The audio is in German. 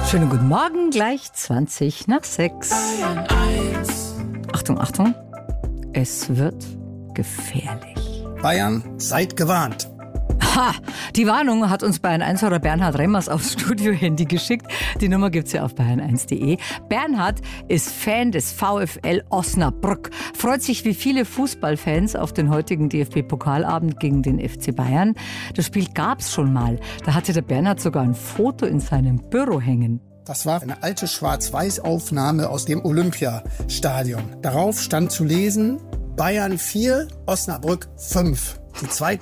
Schönen guten Morgen, gleich 20 nach 6. Achtung, Achtung, es wird gefährlich. Bayern, seid gewarnt. Ha! Die Warnung hat uns Bayern 1 oder Bernhard Remmers aufs Studio-Handy geschickt. Die Nummer gibt's ja auf bayern1.de. Bernhard ist Fan des VfL Osnabrück. Freut sich wie viele Fußballfans auf den heutigen DFB-Pokalabend gegen den FC Bayern. Das Spiel gab's schon mal. Da hatte der Bernhard sogar ein Foto in seinem Büro hängen. Das war eine alte Schwarz-Weiß-Aufnahme aus dem Olympiastadion. Darauf stand zu lesen: Bayern 4, Osnabrück 5. Die zweite